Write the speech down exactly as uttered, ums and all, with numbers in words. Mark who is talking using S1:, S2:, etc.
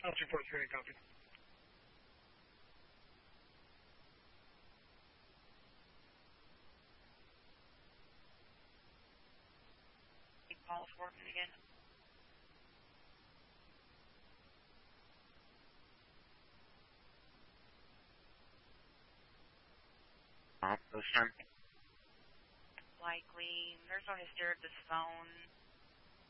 S1: I'll report to any copy.
S2: Paul's working again.
S3: Operation.
S2: Likely. There's no history of this phone.